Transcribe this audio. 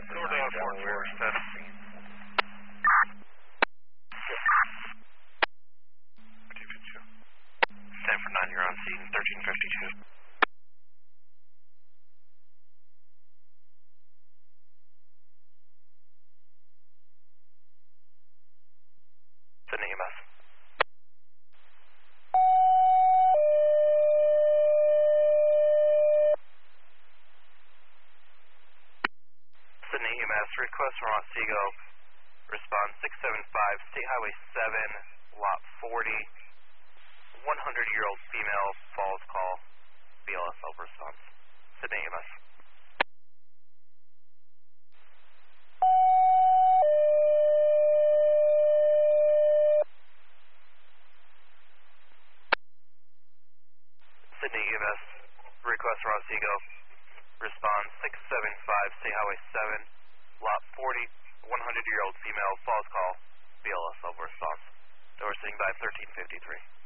Florida, Fort Fair, status. Sanford 9, you're on scene, 1352. Sydney EMS. Sydney EMS, request from Otsego, respond 675, State Highway 7, lot 40, 100-year-old female, falls call, BLS over response. Sydney EMS. Sydney EMS, request from Otsego, respond 675, State Highway 7, lot 40, 100-year-old female, falls call, BLS over response. Door sitting by 1353.